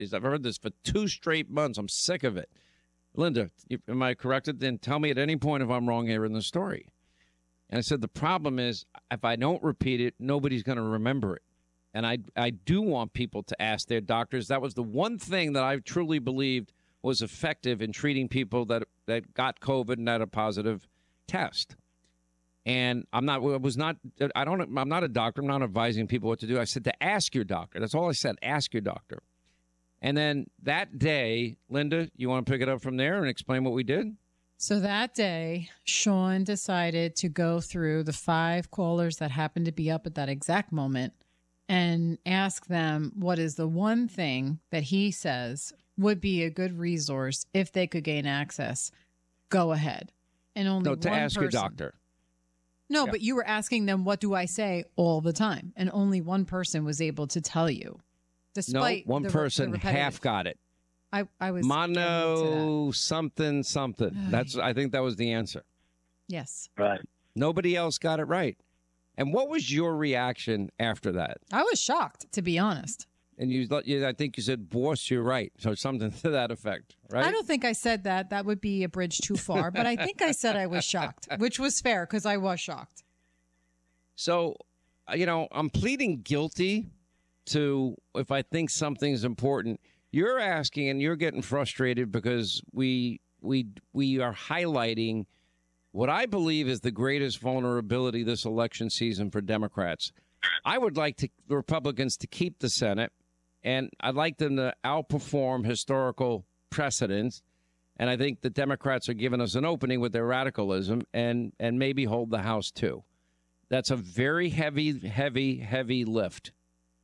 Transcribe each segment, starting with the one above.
I've heard this for 2 straight months. I'm sick of it. Linda, am I corrected? Then tell me at any point if I'm wrong here in the story. And I said, the problem is if I don't repeat it, nobody's going to remember it. And I do want people to ask their doctors. That was the one thing that I truly believed was effective in treating people that got COVID and had a positive test. And I'm not a doctor. I'm not advising people what to do. I said to ask your doctor. That's all I said. Ask your doctor. And then that day, Linda, you want to pick it up from there and explain what we did? So that day, Sean decided to go through the 5 callers that happened to be up at that exact moment and ask them what is the one thing that he says would be a good resource if they could gain access. Go ahead. And only to ask your doctor. No, yeah. But you were asking them, what do I say all the time? And only one person was able to tell you. Despite one person half got it. I was mono something. I think that was the answer. Yes. Right. Nobody else got it right. And what was your reaction after that? I was shocked, to be honest. And I think you said, boss, you're right. So something to that effect, right? I don't think I said that. That would be a bridge too far. But I think I said I was shocked, which was fair because I was shocked. So, I'm pleading guilty to if I think something's important. You're asking and you're getting frustrated because we are highlighting what I believe is the greatest vulnerability this election season for Democrats. I would like the Republicans to keep the Senate, and I'd like them to outperform historical precedents. And I think the Democrats are giving us an opening with their radicalism and maybe hold the House, too. That's a very heavy lift.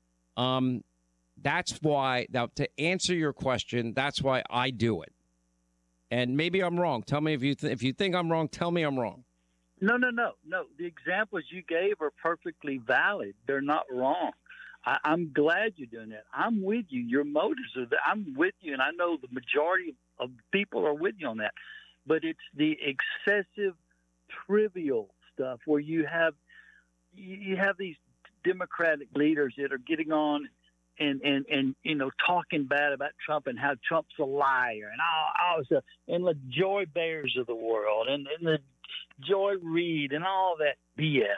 That's why, now, to answer your question, that's why I do it. And maybe I'm wrong. Tell me if you think I'm wrong, tell me I'm wrong. No. The examples you gave are perfectly valid. They're not wrong. I'm glad you're doing that. I'm with you. Your motives are there. I'm with you, and I know the majority of people are with you on that. But it's the excessive, trivial stuff where you have these Democratic leaders that are getting on and talking bad about Trump and how Trump's a liar and all stuff, and the Joy Bears of the world and the Joy Reid and all that BS.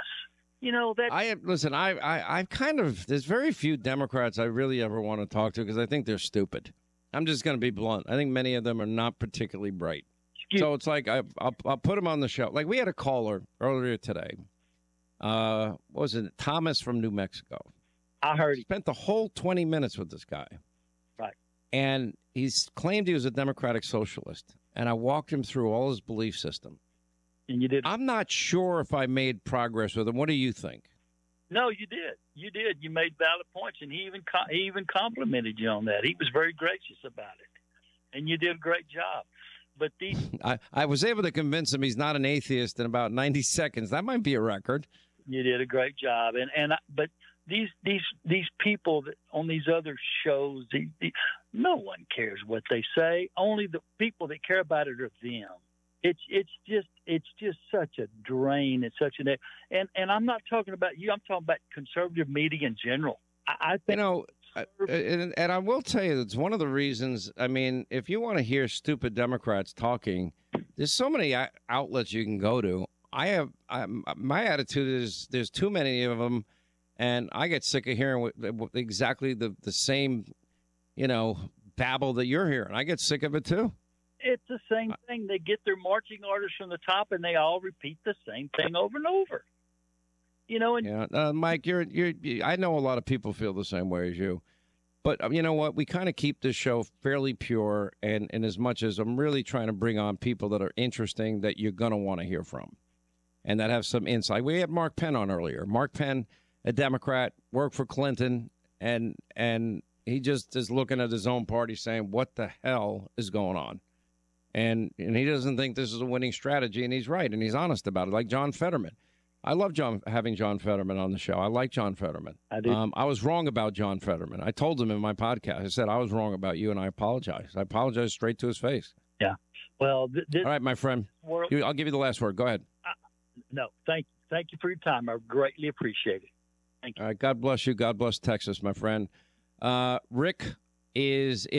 I've kind of, there's very few Democrats I really ever want to talk to because I think they're stupid. I'm just going to be blunt. I think many of them are not particularly bright. So it's like I'll put them on the show. Like we had a caller earlier today. What was it? Thomas from New Mexico. I heard he spent the whole 20 minutes with this guy. Right. And he's claimed he was a democratic socialist. And I walked him through all his belief system. And you did. I'm not sure if I made progress with him. What do you think? No, you did. You did. You made valid points, and he even complimented you on that. He was very gracious about it, and you did a great job. But I was able to convince him he's not an atheist in about 90 seconds. That might be a record. You did a great job, but these people that on these other shows, no one cares what they say. Only the people that care about it are them. It's just such a drain. It's such and I'm not talking about you. I'm talking about conservative media in general. I think and I will tell you that's one of the reasons. I mean, if you want to hear stupid Democrats talking, there's so many outlets you can go to. My attitude is there's too many of them, and I get sick of hearing exactly the same, babble that you're hearing. I get sick of it too. It's the same thing. They get their marching orders from the top, and they all repeat the same thing over and over. Mike, I know a lot of people feel the same way as you, but you know what? We kind of keep this show fairly pure, and as much as I'm really trying to bring on people that are interesting that you're going to want to hear from, and that have some insight. We had Mark Penn on earlier. Mark Penn, a Democrat, worked for Clinton, and he just is looking at his own party saying, "What the hell is going on?" And he doesn't think this is a winning strategy, and he's right, and he's honest about it. Like John Fetterman. I love having John Fetterman on the show. I like John Fetterman. I do. I was wrong about John Fetterman. I told him in my podcast. I said, I was wrong about you, and I apologize. I apologize straight to his face. Yeah. Well, all right, my friend. I'll give you the last word. Go ahead. No, thank you. Thank you for your time. I greatly appreciate it. Thank you. All right. God bless you. God bless Texas, my friend. Rick is